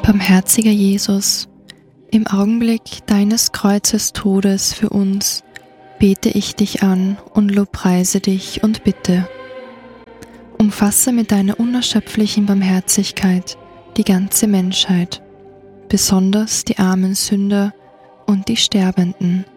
Barmherziger Jesus, im Augenblick deines Kreuzes Todes für uns bete ich dich an und lobpreise dich und bitte. Umfasse mit deiner unerschöpflichen Barmherzigkeit die ganze Menschheit, besonders die armen Sünder und die Sterbenden.